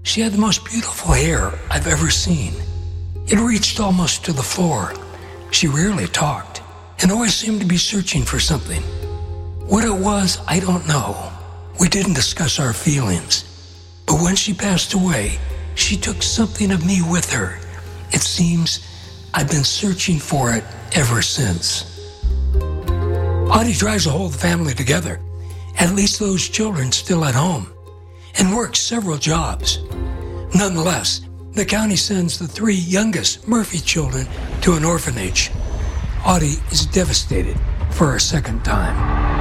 She had the most beautiful hair I've ever seen. It reached almost to the floor. She rarely talked and always seemed to be searching for something. What it was, I don't know. We didn't discuss our feelings. But when she passed away, she took something of me with her. It seems I've been searching for it ever since. Audie tries to hold the family together, at least those children still at home, and works several jobs. Nonetheless, the county sends the 3 youngest Murphy children to an orphanage. Audie is devastated for a second time.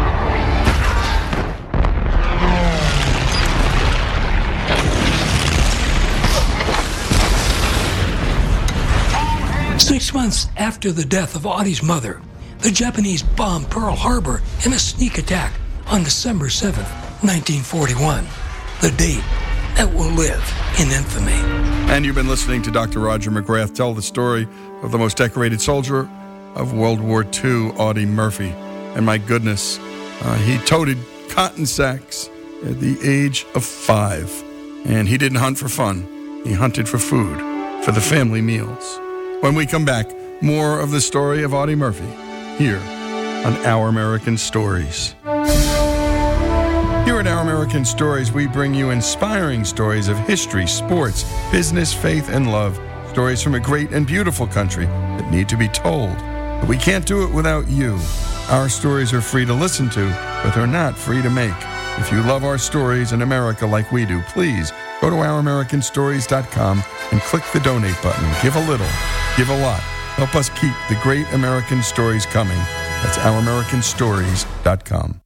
Six months after the death of Audie's mother, the Japanese bombed Pearl Harbor in a sneak attack on December 7th, 1941, the date that will live in infamy. And you've been listening to Dr. Roger McGrath tell the story of the most decorated soldier of World War II, Audie Murphy. And my goodness, he toted cotton sacks at the age of 5. And he didn't hunt for fun. He hunted for food, for the family meals. When we come back, more of the story of Audie Murphy here on Our American Stories. Here at Our American Stories, we bring you inspiring stories of history, sports, business, faith, and love. Stories from a great and beautiful country that need to be told. But we can't do it without you. Our stories are free to listen to, but they're not free to make. If you love our stories in America like we do, please go to ouramericanstories.com and click the donate button. Give a little, give a lot. Help us keep the great American stories coming. That's ouramericanstories.com.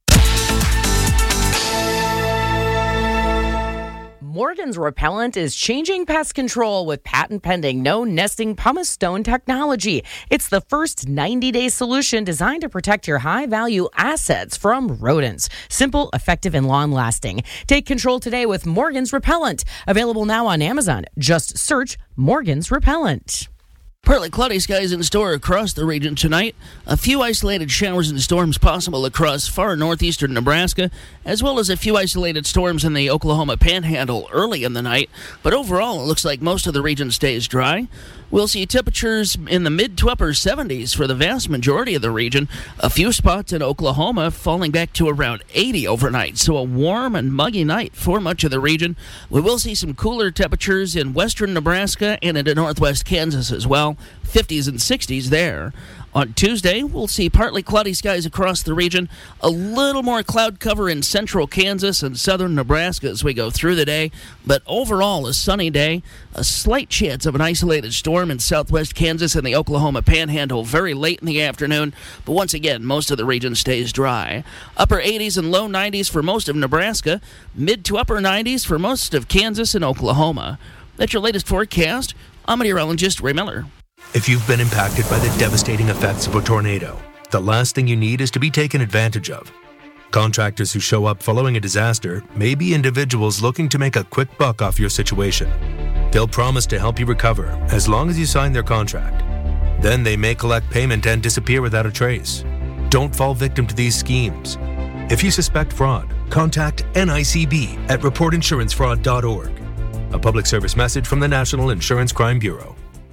Morgan's Repellent is changing pest control with patent-pending no-nesting pumice stone technology. It's the first 90-day solution designed to protect your high-value assets from rodents. Simple, effective, and long-lasting. Take control today with Morgan's Repellent. Available now on Amazon. Just search Morgan's Repellent. Partly cloudy skies in store across the region tonight. A few isolated showers and storms possible across far northeastern Nebraska, as well as a few isolated storms in the Oklahoma Panhandle early in the night. But overall, it looks like most of the region stays dry. We'll see temperatures in the mid to upper 70s for the vast majority of the region. A few spots in Oklahoma falling back to around 80 overnight. So a warm and muggy night for much of the region. We will see some cooler temperatures in western Nebraska and into northwest Kansas as well. 50s and 60s there. On Tuesday, we'll see partly cloudy skies across the region, a little more cloud cover in central Kansas and southern Nebraska as we go through the day, but overall a sunny day, a slight chance of an isolated storm in southwest Kansas and the Oklahoma Panhandle very late in the afternoon, but once again, most of the region stays dry. Upper 80s and low 90s for most of Nebraska, mid to upper 90s for most of Kansas and Oklahoma. That's your latest forecast. I'm meteorologist Ray Miller. If you've been impacted by the devastating effects of a tornado, the last thing you need is to be taken advantage of. Contractors who show up following a disaster may be individuals looking to make a quick buck off your situation. They'll promise to help you recover as long as you sign their contract. Then they may collect payment and disappear without a trace. Don't fall victim to these schemes. If you suspect fraud, contact NICB at reportinsurancefraud.org. A public service message from the National Insurance Crime Bureau.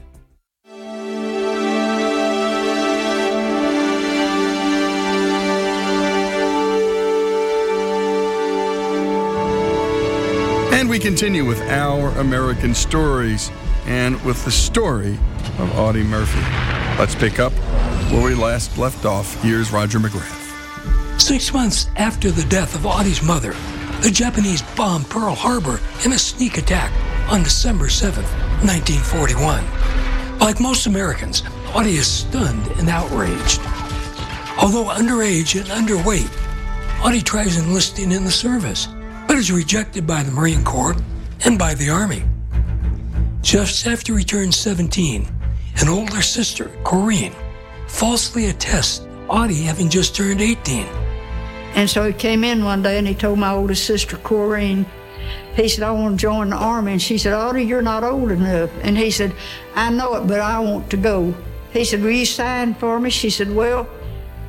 And we continue with Our American Stories and with the story of Audie Murphy. Let's pick up where we last left off. Here's Roger McGrath. 6 months after the death of Audie's mother, the Japanese bombed Pearl Harbor in a sneak attack on December 7th, 1941. Like most Americans, Audie is stunned and outraged. Although underage and underweight, Audie tries enlisting in the service, but is rejected by the Marine Corps and by the Army. Just after he turns 17, an older sister, Corinne, falsely attests Audie having just turned 18. And so he came in one day and he told my oldest sister, Corinne, he said, I want to join the Army. And she said, Audie, you're not old enough. And he said, I know it, but I want to go. He said, will you sign for me? She said, well,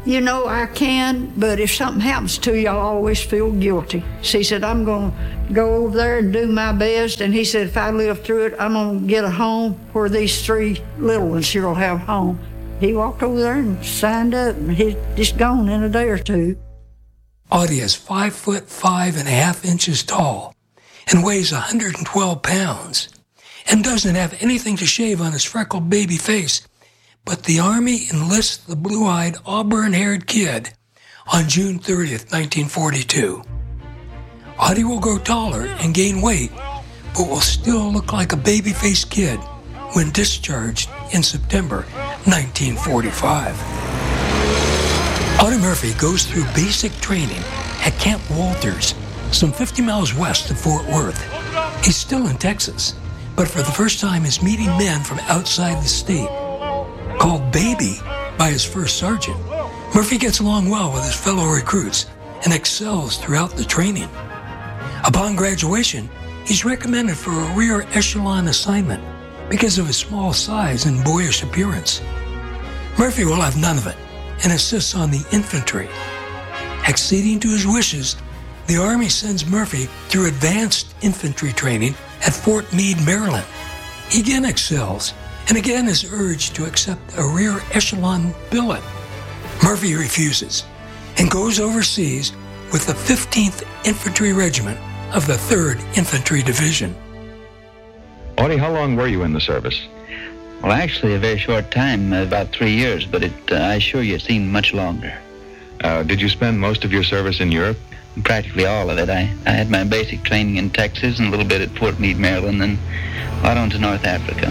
you know, I can, but if something happens to you, I'll always feel guilty. So he said, I'm going to go over there and do my best. And he said, if I live through it, I'm going to get a home where these 3 little ones here will have home. He walked over there and signed up, and he's just gone in a day or 2. Audie is 5'5.5" tall and weighs 112 pounds and doesn't have anything to shave on his freckled baby face. But the Army enlists the blue-eyed, auburn-haired kid on June 30th, 1942. Audie will grow taller and gain weight, but will still look like a baby-faced kid when discharged in September 1945. Audie Murphy goes through basic training at Camp Walters, some 50 miles west of Fort Worth. He's still in Texas, but for the first time is meeting men from outside the state. Called Baby by his first sergeant, Murphy gets along well with his fellow recruits and excels throughout the training. Upon graduation, he's recommended for a rear echelon assignment because of his small size and boyish appearance. Murphy will have none of it and insists on the infantry. Acceding to his wishes, the Army sends Murphy through advanced infantry training at Fort Meade, Maryland. He again excels and again is urged to accept a rear echelon billet. Murphy refuses and goes overseas with the 15th Infantry Regiment of the 3rd Infantry Division. Audie, how long were you in the service? Well, actually, a very short time, about 3 years, but I assure you it seemed much longer. Did you spend most of your service in Europe? Practically all of it. I had my basic training in Texas and a little bit at Fort Meade, Maryland, and out on to North Africa.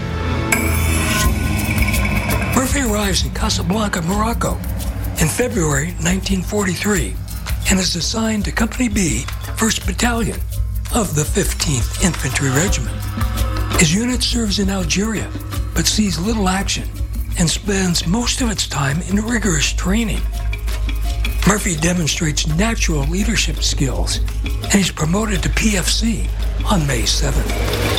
Murphy arrives in Casablanca, Morocco in February 1943 and is assigned to Company B, 1st Battalion of the 15th Infantry Regiment. His unit serves in Algeria, but sees little action and spends most of its time in rigorous training. Murphy demonstrates natural leadership skills and is promoted to PFC on May 7th.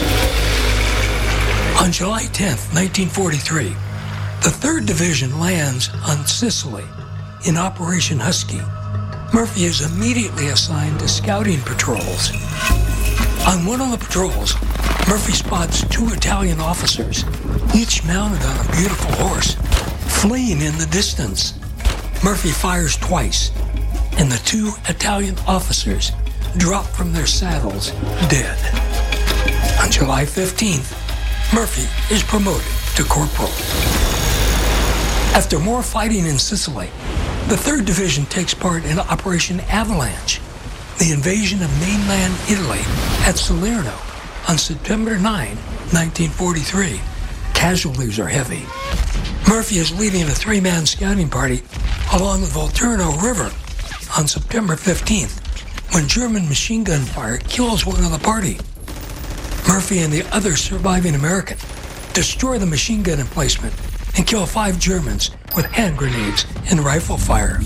On July 10th, 1943, the 3rd Division lands on Sicily in Operation Husky. Murphy is immediately assigned to scouting patrols. On one of the patrols, Murphy spots 2 Italian officers, each mounted on a beautiful horse, fleeing in the distance. Murphy fires twice, and the 2 Italian officers drop from their saddles dead. On July 15th, Murphy is promoted to corporal. After more fighting in Sicily, the 3rd Division takes part in Operation Avalanche, the invasion of mainland Italy at Salerno on September 9, 1943. Casualties are heavy. Murphy is leading a 3-man scouting party along the Volturno River on September 15th when German machine gun fire kills one of the party. Murphy and the other surviving American destroy the machine gun emplacement and kill 5 Germans with hand grenades and rifle fire.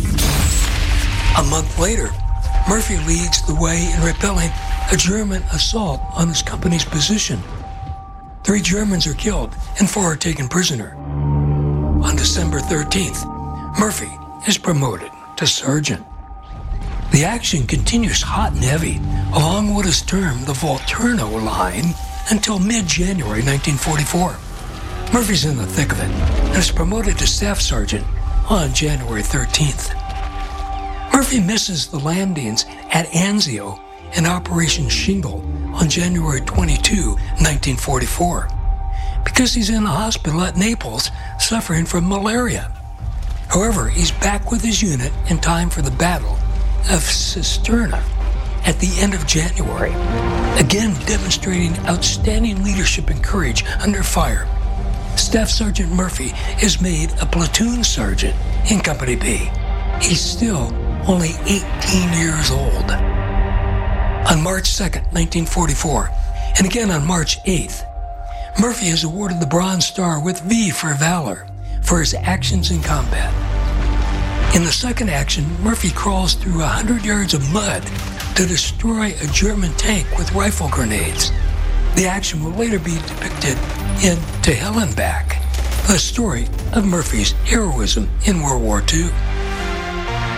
A month later, Murphy leads the way in repelling a German assault on his company's position. 3 Germans are killed and 4 are taken prisoner. On December 13th, Murphy is promoted to sergeant. The action continues hot and heavy along what is termed the Volturno Line until mid-January 1944. Murphy's in the thick of it and is promoted to staff sergeant on January 13th. Murphy misses the landings at Anzio and Operation Shingle on January 22, 1944, because he's in the hospital at Naples suffering from malaria. However, he's back with his unit in time for the Battle of Cisterna at the end of January, again demonstrating outstanding leadership and courage under fire. Staff Sergeant Murphy is made a platoon sergeant in Company B. He's still only 18 years old. On March 2nd, 1944, and again on March 8th, Murphy is awarded the Bronze Star with V for valor for his actions in combat. In the second action, Murphy crawls through 100 yards of mud to destroy a German tank with rifle grenades. The action will later be depicted in To Hell and Back, the story of Murphy's heroism in World War II.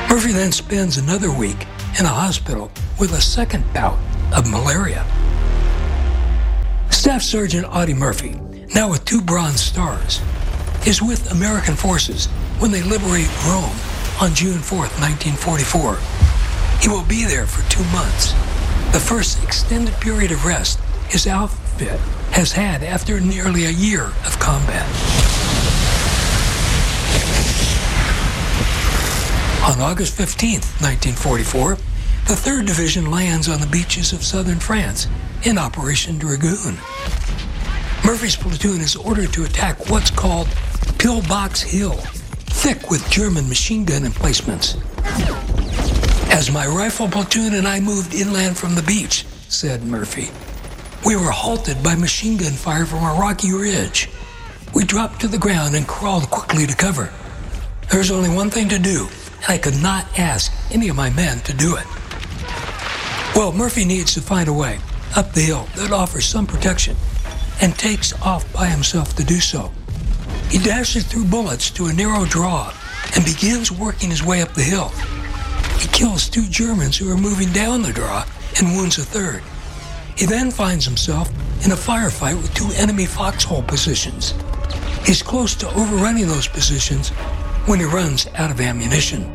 Murphy then spends another week in a hospital with a second bout of malaria. Staff Sergeant Audie Murphy, now with 2 Bronze Stars, is with American forces when they liberate Rome on June 4th, 1944. He will be there for 2 months, the first extended period of rest his outfit has had after nearly a year of combat. On August 15th, 1944, the 3rd Division lands on the beaches of southern France in Operation Dragoon. Murphy's platoon is ordered to attack what's called Pillbox Hill, thick with German machine gun emplacements. As my rifle platoon and I moved inland from the beach, said Murphy, we were halted by machine gun fire from a rocky ridge. We dropped to the ground and crawled quickly to cover. There was only one thing to do, and I could not ask any of my men to do it. Well, Murphy needs to find a way up the hill that offers some protection and takes off by himself to do so. He dashes through bullets to a narrow draw and begins working his way up the hill. He kills 2 Germans who are moving down the draw and wounds a 3rd. He then finds himself in a firefight with 2 enemy foxhole positions. He's close to overrunning those positions when he runs out of ammunition.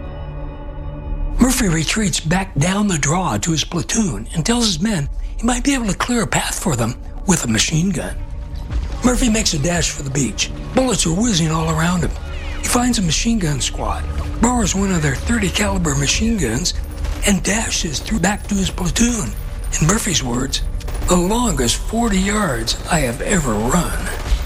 Murphy retreats back down the draw to his platoon and tells his men he might be able to clear a path for them with a machine gun. Murphy makes a dash for the beach. Bullets are whizzing all around him. He finds a machine gun squad, borrows one of their .30 caliber machine guns, and dashes through back to his platoon. In Murphy's words, the longest 40 yards I have ever run.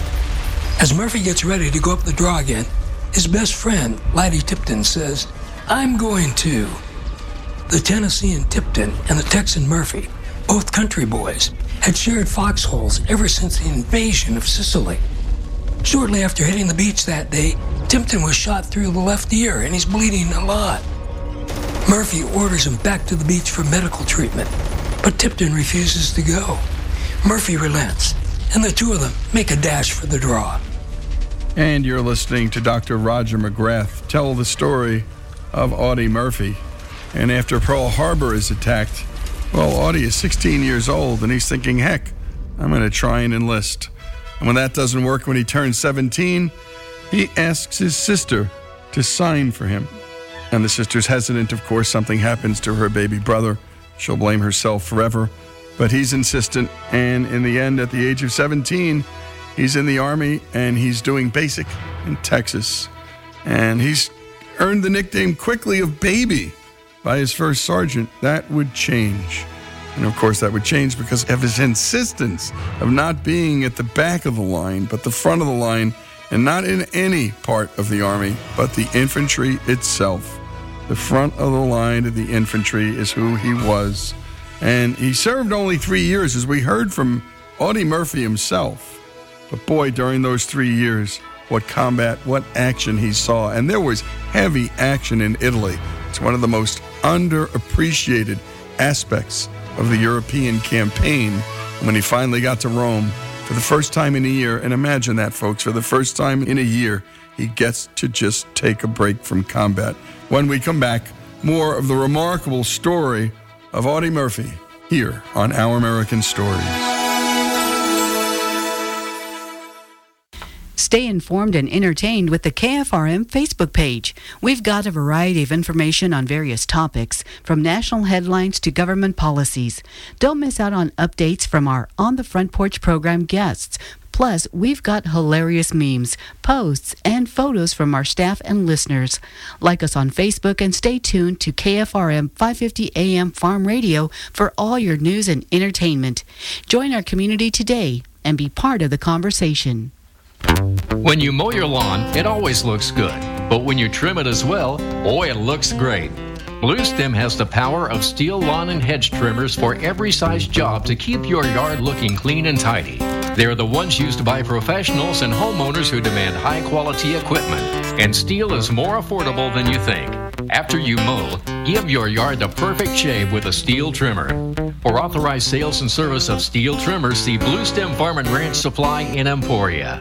As Murphy gets ready to go up the draw again, his best friend, Laddie Tipton, says, I'm going too. The Tennessean Tipton and the Texan Murphy, both country boys, had shared foxholes ever since the invasion of Sicily. Shortly after hitting the beach that day, Tipton was shot through the left ear and he's bleeding a lot. Murphy orders him back to the beach for medical treatment, but Tipton refuses to go. Murphy relents, and the 2 of them make a dash for the draw. And you're listening to Dr. Roger McGrath tell the story of Audie Murphy. And after Pearl Harbor is attacked, well, Audie is 16 years old, and he's thinking, heck, I'm going to try and enlist. And when that doesn't work, when he turns 17, he asks his sister to sign for him. And the sister's hesitant, of course. Something happens to her baby brother. She'll blame herself forever. But he's insistent, and in the end, at the age of 17, he's in the Army, and he's doing basic in Texas. And he's earned the nickname quickly of Baby by his first sergeant. That would change. And of course that would change because of his insistence of not being at the back of the line, but the front of the line, and not in any part of the Army, but the infantry itself. The front of the line of the infantry is who he was. And he served only 3 years, as we heard from Audie Murphy himself. But boy, during those 3 years, what combat, what action he saw. And there was heavy action in Italy. It's one of the most underappreciated aspects of the European campaign. When he finally got to Rome for the first time in a year, and imagine that, folks, for the first time in a year, he gets to just take a break from combat. When we come back, more of the remarkable story of Audie Murphy here on Our American Stories. Stay informed and entertained with the KFRM Facebook page. We've got a variety of information on various topics, from national headlines to government policies. Don't miss out on updates from our On the Front Porch program guests. Plus, we've got hilarious memes, posts, and photos from our staff and listeners. Like us on Facebook and stay tuned to KFRM 550 AM Farm Radio for all your news and entertainment. Join our community today and be part of the conversation. When you mow your lawn, it always looks good. But when you trim it as well, boy, it looks great. Blue Stem has the power of steel lawn and hedge trimmers for every size job to keep your yard looking clean and tidy. They're the ones used by professionals and homeowners who demand high-quality equipment. And steel is more affordable than you think. After you mow, give your yard the perfect shave with a steel trimmer. For authorized sales and service of steel trimmers, see Blue Stem Farm and Ranch Supply in Emporia.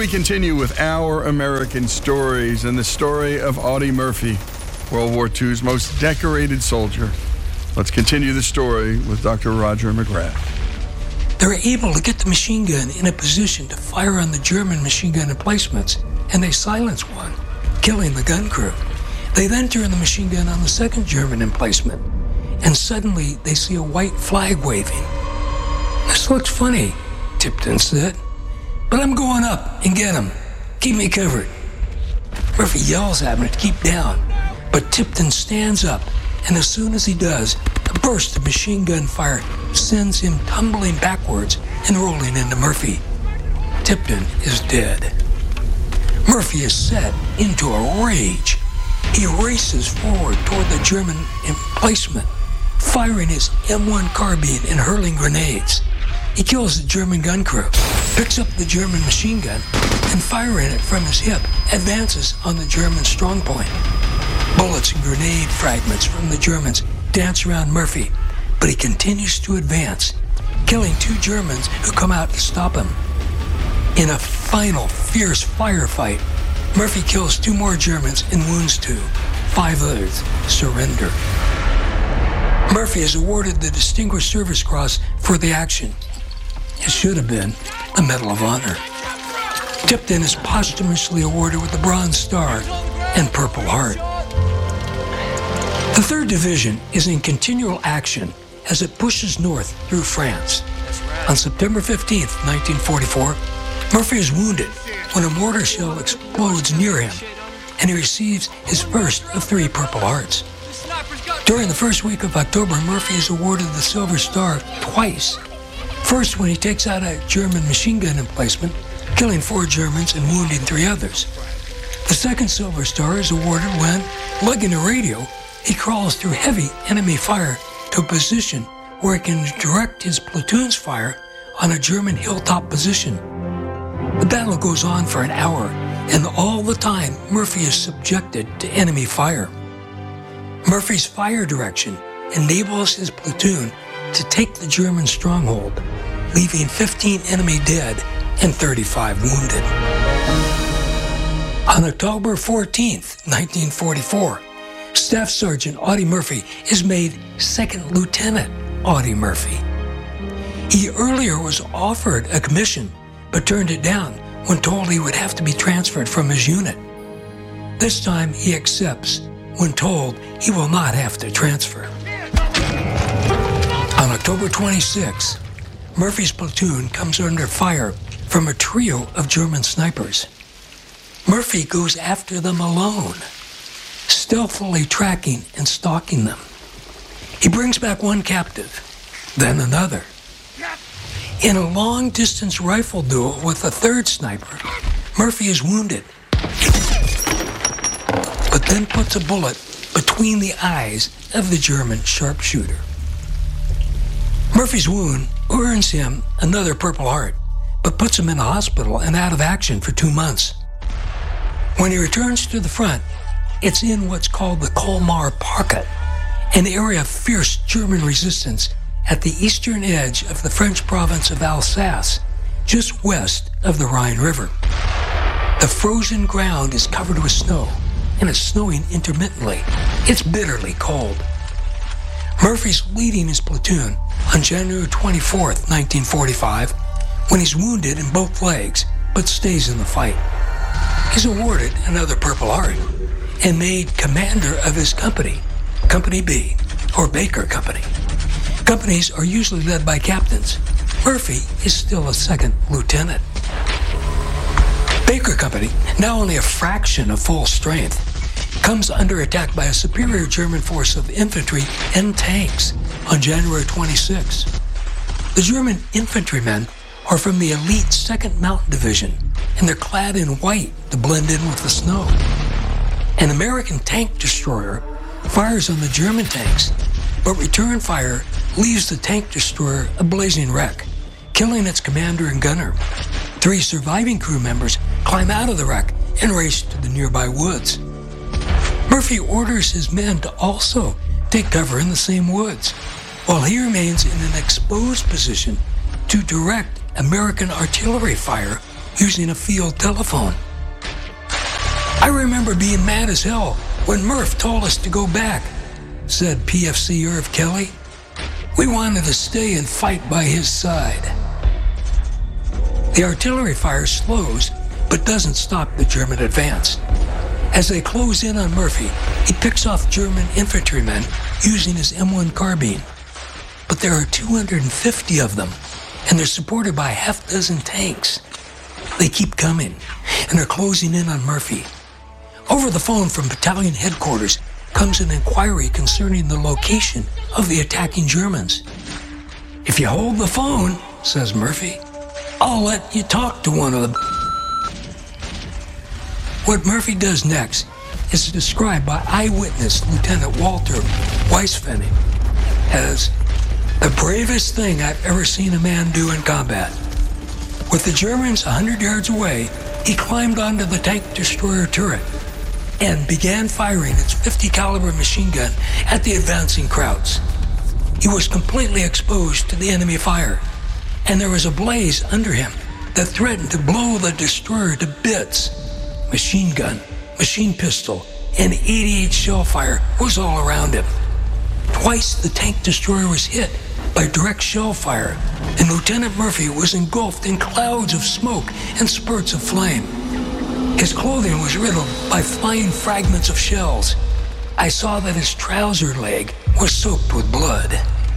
continue with Our American Stories and the story of Audie Murphy, World War II's most decorated soldier. Let's continue the story with Dr. Roger McGrath. They're able to get the machine gun in a position to fire on the German machine gun emplacements, and they silence one, killing the gun crew. They then turn the machine gun on the second German emplacement, and suddenly they see a white flag waving. "This looks funny," Tipton said, "but I'm going up and get him. Keep me covered." Murphy yells at him to keep down, but Tipton stands up, and as soon as he does, a burst of machine gun fire sends him tumbling backwards and rolling into Murphy. Tipton is dead. Murphy is set into a rage. He races forward toward the German emplacement, firing his M1 carbine and hurling grenades. He kills the German gun crew, picks up the German machine gun, and firing it from his hip, advances on the German strongpoint. Bullets and grenade fragments from the Germans dance around Murphy, but he continues to advance, killing 2 Germans who come out to stop him. In a final fierce firefight, Murphy kills 2 more Germans and wounds 2. 5 others surrender. Murphy is awarded the Distinguished Service Cross for the action. It should have been the Medal of Honor. Tipton is posthumously awarded with the Bronze Star and Purple Heart. The 3rd Division is in continual action as it pushes north through France. On September 15th, 1944, Murphy is wounded when a mortar shell explodes near him, and he receives his first of 3 Purple Hearts. During the first week of October, Murphy is awarded the Silver Star twice. First, when he takes out a German machine gun emplacement, killing 4 Germans and wounding 3 others. The second Silver Star is awarded when, lugging a radio, he crawls through heavy enemy fire to a position where he can direct his platoon's fire on a German hilltop position. The battle goes on for an hour, and all the time Murphy is subjected to enemy fire. Murphy's fire direction enables his platoon to take the German stronghold, leaving 15 enemy dead and 35 wounded. On October 14th, 1944, Staff Sergeant Audie Murphy is made Second Lieutenant Audie Murphy. He earlier was offered a commission, but turned it down when told he would have to be transferred from his unit. This time he accepts when told he will not have to transfer. On October 26, Murphy's platoon comes under fire from a trio of German snipers. Murphy goes after them alone, stealthily tracking and stalking them. He brings back 1 captive, then another. In a long-distance rifle duel with a 3rd sniper, Murphy is wounded, but then puts a bullet between the eyes of the German sharpshooter. Murphy's wound earns him another Purple Heart, but puts him in a hospital and out of action for 2 months. When he returns to the front, it's in what's called the Colmar Pocket, an area of fierce German resistance at the eastern edge of the French province of Alsace, just west of the Rhine River. The frozen ground is covered with snow, and it's snowing intermittently. It's bitterly cold. Murphy's leading his platoon on January 24th, 1945, when he's wounded in both legs, but stays in the fight. He's awarded another Purple Heart and made commander of his company, Company B, or Baker Company. Companies are usually led by captains. Murphy is still a 2nd lieutenant. Baker Company, now only a fraction of full strength, comes under attack by a superior German force of infantry and tanks on January 26. The German infantrymen are from the elite 2nd Mountain Division, and they're clad in white to blend in with the snow. An American tank destroyer fires on the German tanks, but return fire leaves the tank destroyer a blazing wreck, killing its commander and gunner. 3 surviving crew members climb out of the wreck and race to the nearby woods. Murphy orders his men to also take cover in the same woods, while he remains in an exposed position to direct American artillery fire using a field telephone. I remember being mad as hell when Murph told us to go back, said PFC Irv Kelly. We wanted to stay and fight by his side. The artillery fire slows, but doesn't stop the German advance. As they close in on Murphy, he picks off German infantrymen using his M1 carbine. But there are 250 of them, and they're supported by half a dozen tanks. They keep coming, and they're closing in on Murphy. Over the phone from battalion headquarters comes an inquiry concerning the location of the attacking Germans. If you hold the phone, says Murphy, I'll let you talk to one of them. What Murphy does next is described by eyewitness Lieutenant Walter Weisfenning as the bravest thing I've ever seen a man do in combat. With the Germans 100 yards away, he climbed onto the tank destroyer turret and began firing its 50 caliber machine gun at the advancing Krauts. He was completely exposed to the enemy fire, and there was a blaze under him that threatened to blow the destroyer to bits. Machine gun, machine pistol, and 88 shell fire was all around him. Twice the tank destroyer was hit by direct shell fire, and Lieutenant Murphy was engulfed in clouds of smoke and spurts of flame. His clothing was riddled by flying fragments of shells. I saw that his trouser leg was soaked with blood.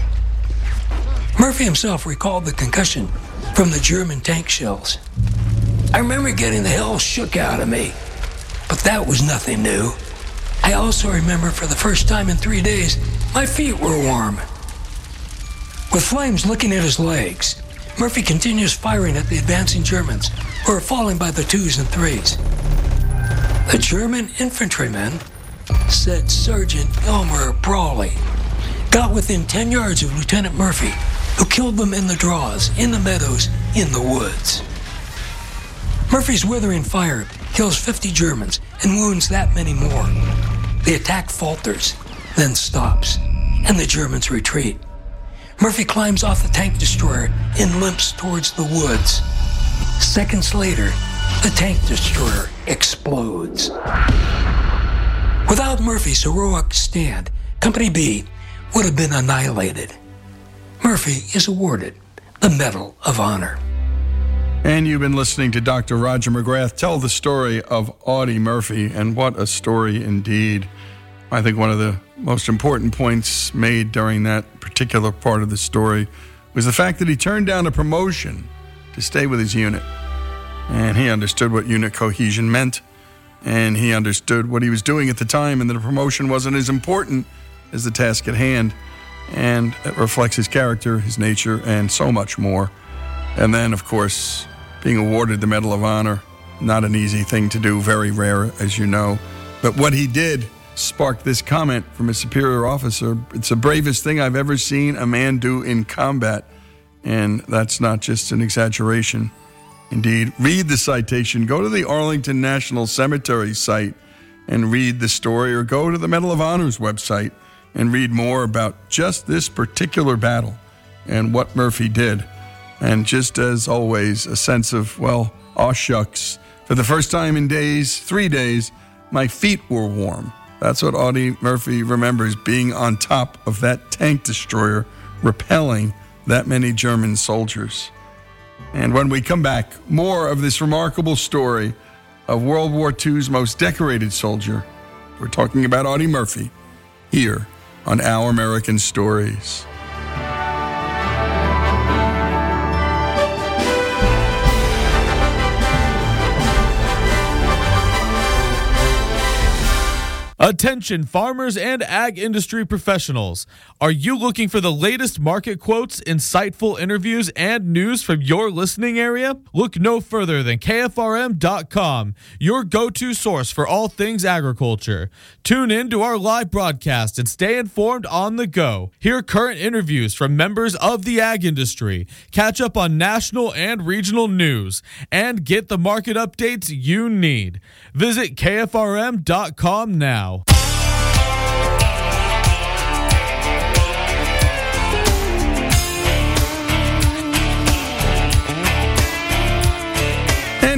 Murphy himself recalled the concussion from the German tank shells. I remember getting the hell shook out of me, but that was nothing new. I also remember for the first time in 3 days, my feet were warm. With flames licking at his legs, Murphy continues firing at the advancing Germans, who are falling by the 2s and 3s. The German infantrymen, said Sergeant Elmer Brawley, got within 10 yards of Lieutenant Murphy, who killed them in the draws, in the meadows, in the woods. Murphy's withering fire kills 50 Germans and wounds that many more. The attack falters, then stops, and the Germans retreat. Murphy climbs off the tank destroyer and limps towards the woods. Seconds later, the tank destroyer explodes. Without Murphy's heroic stand, Company B would have been annihilated. Murphy is awarded the Medal of Honor. And you've been listening to Dr. Roger McGrath tell the story of Audie Murphy, and what a story indeed. I think one of the most important points made during that particular part of the story was the fact that he turned down a promotion to stay with his unit. And he understood what unit cohesion meant, and he understood what he was doing at the time, and that a promotion wasn't as important as the task at hand. And it reflects his character, his nature, and so much more. And then, of course, being awarded the Medal of Honor, not an easy thing to do, very rare, as you know. But what he did sparked this comment from a superior officer: it's the bravest thing I've ever seen a man do in combat. And that's not just an exaggeration. Indeed, read the citation. Go to the Arlington National Cemetery site and read the story, or go to the Medal of Honor's website and read more about just this particular battle and what Murphy did. And just as always, a sense of, well, aw shucks. For the first time in 3 days, my feet were warm. That's what Audie Murphy remembers, being on top of that tank destroyer, repelling that many German soldiers. And when we come back, more of this remarkable story of World War II's most decorated soldier. We're talking about Audie Murphy here on Our American Stories. Attention farmers and ag industry professionals. Are you looking for the latest market quotes, insightful interviews, and news from your listening area? Look no further than KFRM.com, your go-to source for all things agriculture. Tune in to our live broadcast and stay informed on the go. Hear current interviews from members of the ag industry, catch up on national and regional news, and get the market updates you need. Visit KFRM.com now.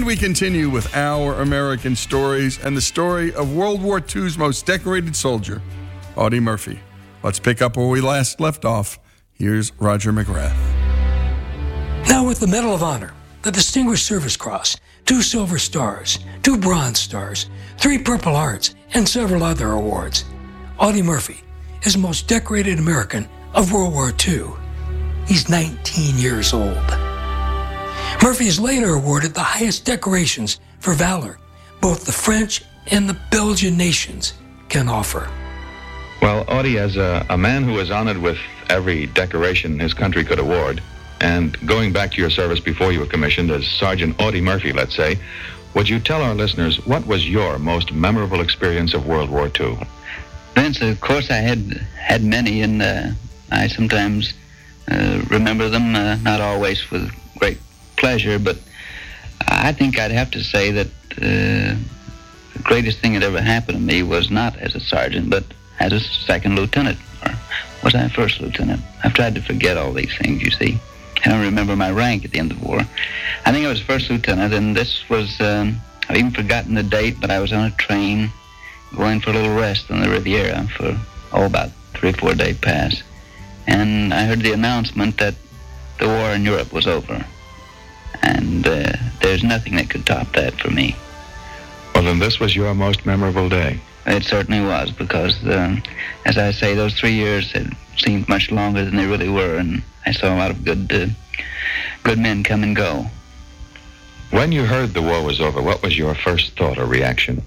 And we continue with Our American Stories and the story of World War II's most decorated soldier, Audie Murphy. Let's pick up where we last left off. Here's Roger McGrath. Now with the Medal of Honor, the Distinguished Service Cross, 2 Silver Stars, 2 Bronze Stars, 3 Purple Hearts, and several other awards, Audie Murphy is the most decorated American of World War II. He's 19 years old. Murphy is later awarded the highest decorations for valor both the French and the Belgian nations can offer. Well, Audie, as a man who was honored with every decoration his country could award, and going back to your service before you were commissioned as Sergeant Audie Murphy, let's say, would you tell our listeners what was your most memorable experience of World War II? Vince, of course I had many, and I sometimes remember them, not always with great pleasure, but I think I'd have to say that the greatest thing that ever happened to me was not as a sergeant, but as a second lieutenant, or was I first lieutenant? I've tried to forget all these things, you see. I don't remember my rank at the end of the war. I think I was first lieutenant, and this was, I've even forgotten the date, but I was on a train going for a little rest on the Riviera for, about 3 or 4 day pass. And I heard the announcement that the war in Europe was over. And there's nothing that could top that for me. Well, then this was your most memorable day. It certainly was, because, as I say, those 3 years had seemed much longer than they really were, and I saw a lot of good men come and go. When you heard the war was over, what was your first thought or reaction?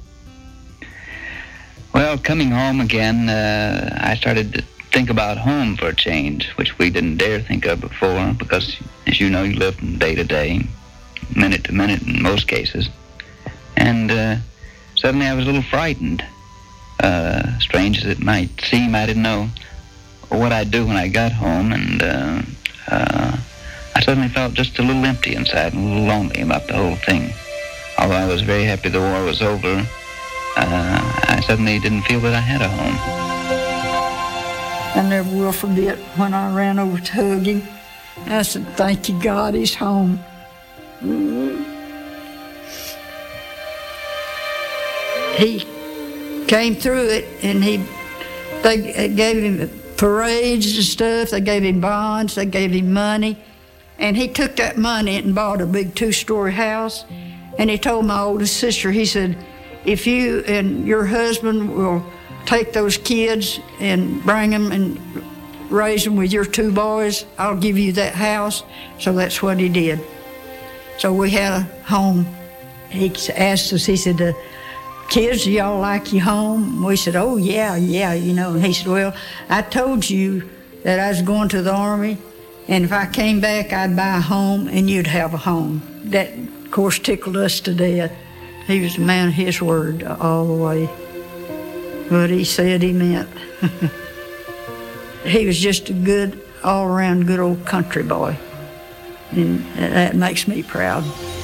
Well, coming home again, I started to think about home for a change, which we didn't dare think of before, because, as you know, you live from day to day, minute to minute in most cases. And suddenly I was a little frightened. Strange as it might seem, I didn't know what I'd do when I got home, and I suddenly felt just a little empty inside and a little lonely about the whole thing. Although I was very happy the war was over, I suddenly didn't feel that I had a home. I never will forget when I ran over to hug him. I said, "Thank you, God, he's home." He came through it, and they gave him parades and stuff. They gave him bonds. They gave him money. And he took that money and bought a big 2-story house. And he told my oldest sister, he said, "If you and your husband will take those kids and bring them and raise them with your 2 boys, I'll give you that house." So that's what he did. So we had a home. He asked us, he said, "Kids, do y'all like your home?" We said, "Oh, yeah, you know." And he said, "Well, I told you that I was going to the Army, and if I came back, I'd buy a home, and you'd have a home." That, of course, tickled us to death. He was a man of his word all the way. What he said he meant. He was just a good, all-around good old country boy. And that makes me proud.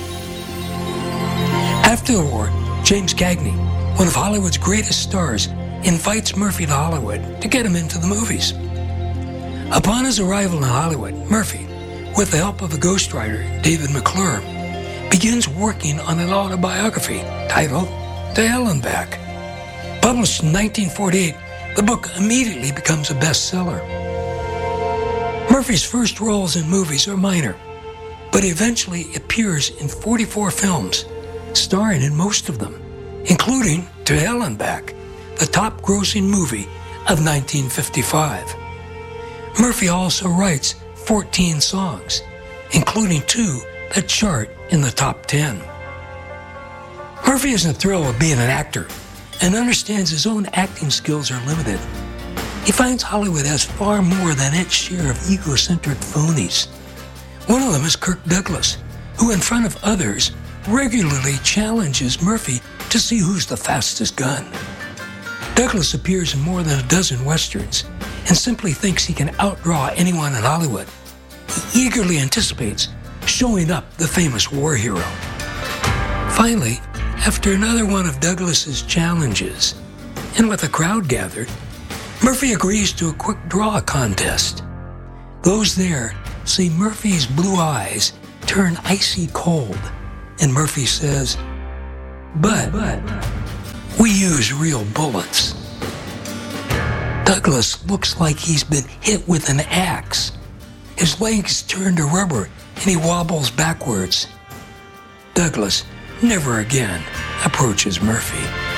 After the war, James Cagney, one of Hollywood's greatest stars, invites Murphy to Hollywood to get him into the movies. Upon his arrival in Hollywood, Murphy, with the help of a ghostwriter, David McClure, begins working on an autobiography titled To Hell and Back. Published in 1948, the book immediately becomes a bestseller. Murphy's first roles in movies are minor, but eventually appears in 44 films, starring in most of them, including To Hell and Back, the top-grossing movie of 1955. Murphy also writes 14 songs, including 2 that chart in the top 10. Murphy isn't thrilled with being an actor and understands his own acting skills are limited. He finds Hollywood has far more than its share of egocentric phonies. One of them is Kirk Douglas, who in front of others regularly challenges Murphy to see who's the fastest gun. Douglas appears in more than a dozen westerns and simply thinks he can outdraw anyone in Hollywood. He eagerly anticipates showing up the famous war hero. Finally, after another one of Douglas's challenges, and with a crowd gathered, Murphy agrees to a quick draw contest. Those there see Murphy's blue eyes turn icy cold And Murphy says, but we use real bullets. Douglas looks like he's been hit with an axe. His legs turn to rubber and he wobbles backwards. Douglas never again approaches Murphy.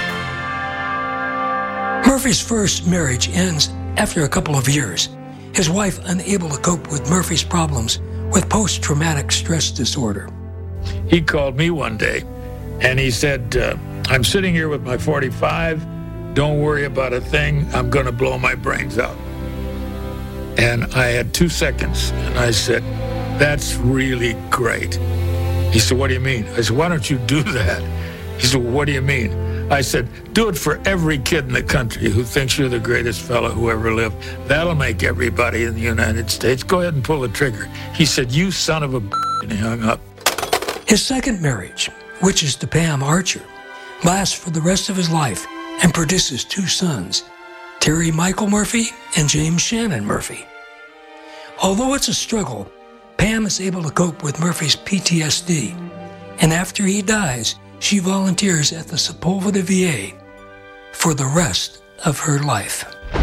Murphy's first marriage ends after a couple of years. His wife unable to cope with Murphy's problems with post-traumatic stress disorder. He called me one day and he said, I'm sitting here with my 45. Don't worry about a thing. I'm going to blow my brains out. And I had 2 seconds and I said, that's really great. He said, what do you mean? I said, why don't you do that? He said, well, what do you mean? I said, do it for every kid in the country who thinks you're the greatest fellow who ever lived. That'll make everybody in the United States. Go ahead and pull the trigger. He said, you son of a b****, and he hung up. His second marriage, which is to Pam Archer, lasts for the rest of his life and produces 2 sons, Terry Michael Murphy and James Shannon Murphy. Although it's a struggle, Pam is able to cope with Murphy's PTSD, and after he dies, she volunteers at the Sepulveda VA for the rest of her life.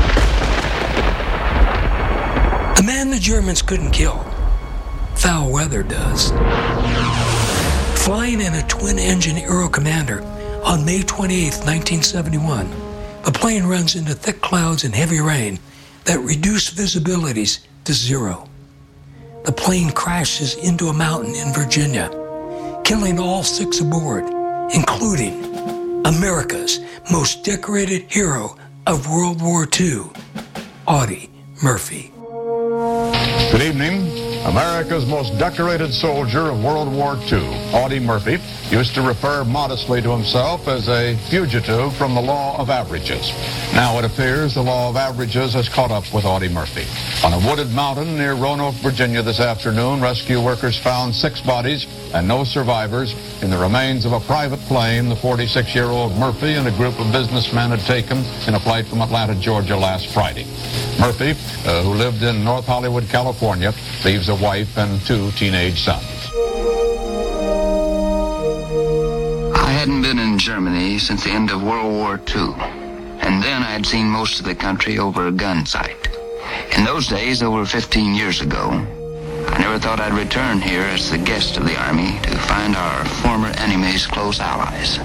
The man the Germans couldn't kill, foul weather does. Flying in a twin-engine Aero Commander on May 28, 1971, the plane runs into thick clouds and heavy rain that reduce visibilities to 0. The plane crashes into a mountain in Virginia, killing all 6 aboard, including America's most decorated hero of World War II, Audie Murphy. Good evening. America's most decorated soldier of World War II, Audie Murphy, used to refer modestly to himself as a fugitive from the law of averages. Now it appears the law of averages has caught up with Audie Murphy. On a wooded mountain near Roanoke, Virginia this afternoon, rescue workers found 6 bodies and no survivors in the remains of a private plane the 46-year-old Murphy and a group of businessmen had taken in a flight from Atlanta, Georgia last Friday. Murphy, who lived in North Hollywood, California, leaves a wife and 2 teenage sons. I hadn't been in Germany since the end of World War II, and then I had seen most of the country over a gun sight. In those days, over 15 years ago, I never thought I'd return here as the guest of the Army to find our former enemies close allies.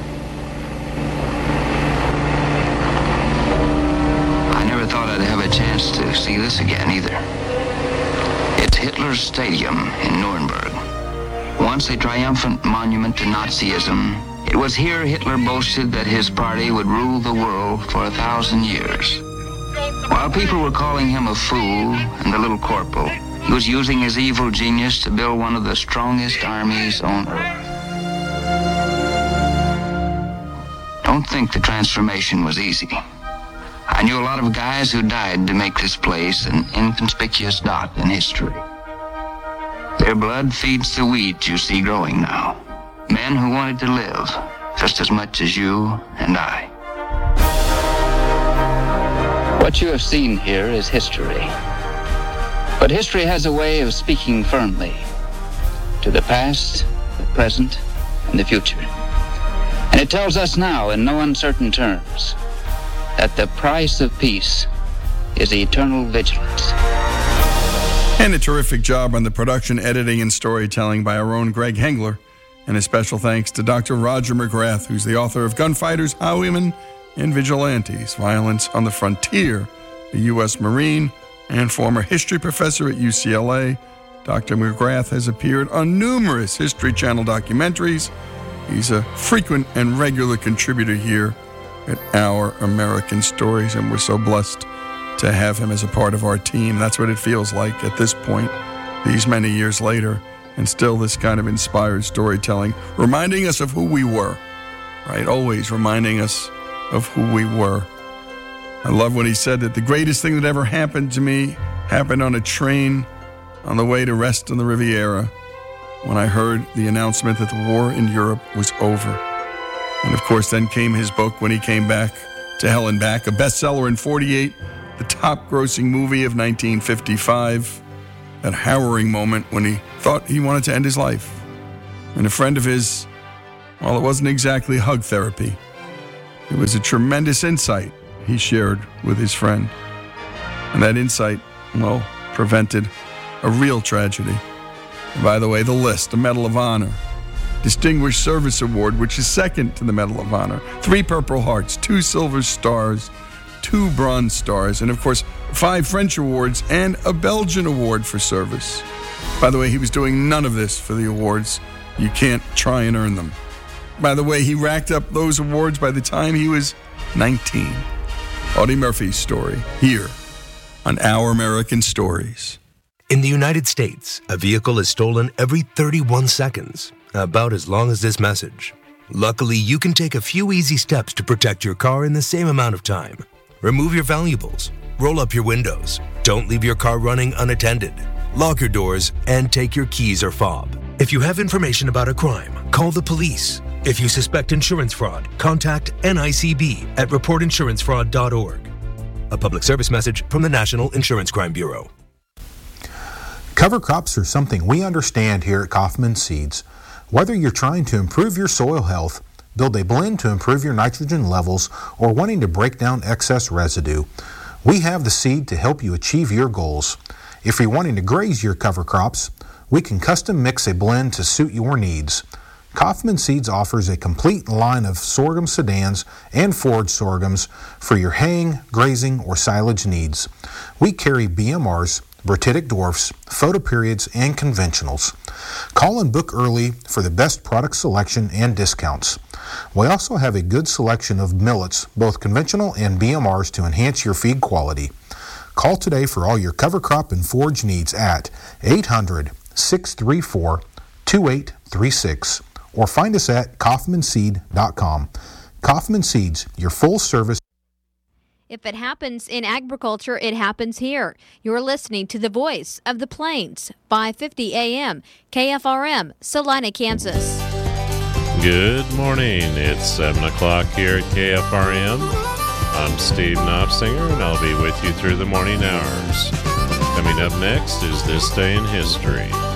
I never thought I'd have a chance to see this again either. It's Hitler's Stadium in Nuremberg. Once a triumphant monument to Nazism, it was here Hitler boasted that his party would rule the world for 1,000 years. While people were calling him a fool and the little corporal, he was using his evil genius to build one of the strongest armies on earth. Don't think the transformation was easy. I knew a lot of guys who died to make this place an inconspicuous dot in history. Their blood feeds the weeds you see growing now. Men who wanted to live just as much as you and I. What you have seen here is history. But history has a way of speaking firmly to the past, the present, and the future. And it tells us now in no uncertain terms that the price of peace is eternal vigilance. And a terrific job on the production, editing, and storytelling by our own Greg Hengler. And a special thanks to Dr. Roger McGrath, who's the author of Gunfighters, Highwaymen, and Vigilantes, Violence on the Frontier, a U.S. Marine and former history professor at UCLA. Dr. McGrath has appeared on numerous History Channel documentaries. He's a frequent and regular contributor here at Our American Stories, and we're so blessed to have him as a part of our team. That's what it feels like at this point, these many years later, and still this kind of inspired storytelling, reminding us of who we were, right? Always reminding us of who we were. I love when he said that the greatest thing that ever happened to me happened on a train on the way to rest on the Riviera when I heard the announcement that the war in Europe was over. And of course, then came his book When He Came Back to Hell and Back, a bestseller in 48, the top-grossing movie of 1955, that harrowing moment when he thought he wanted to end his life. And a friend of his Well, it wasn't exactly hug therapy. It was a tremendous insight he shared with his friend. And that insight, well, prevented a real tragedy. And by the way, the list, the Medal of Honor, Distinguished Service Award, which is second to the Medal of Honor, 3 Purple Hearts, 2 Silver Stars, 2 Bronze Stars, and of course, 5 French awards and a Belgian award for service. By the way, he was doing none of this for the awards. You can't try and earn them. By the way, he racked up those awards by the time he was 19. Audie Murphy's story, here on Our American Stories. In the United States, a vehicle is stolen every 31 seconds, about as long as this message. Luckily, you can take a few easy steps to protect your car in the same amount of time. Remove your valuables, roll up your windows, don't leave your car running unattended, lock your doors, and take your keys or fob. If you have information about a crime, call the police. If you suspect insurance fraud, contact NICB at reportinsurancefraud.org. A public service message from the National Insurance Crime Bureau. Cover crops are something we understand here at Kaufman Seeds. Whether you're trying to improve your soil health, build a blend to improve your nitrogen levels, or wanting to break down excess residue, we have the seed to help you achieve your goals. If you're wanting to graze your cover crops, we can custom mix a blend to suit your needs. Kaufman Seeds offers a complete line of sorghum sedans and forage sorghums for your haying, grazing, or silage needs. We carry BMRs, Bertitic dwarfs, photoperiods, and conventionals. Call and book early for the best product selection and discounts. We also have a good selection of millets, both conventional and BMRs, to enhance your feed quality. Call today for all your cover crop and forage needs at 800-634-2836 or find us at kaufmanseed.com. Kaufman Seeds, your full service. If it happens in agriculture, it happens here. You're listening to the Voice of the Plains, 550 AM, KFRM, Salina, Kansas. Good morning. It's 7 o'clock here at KFRM. I'm Steve Knopfsinger, and I'll be with you through the morning hours. Coming up next is This Day in History.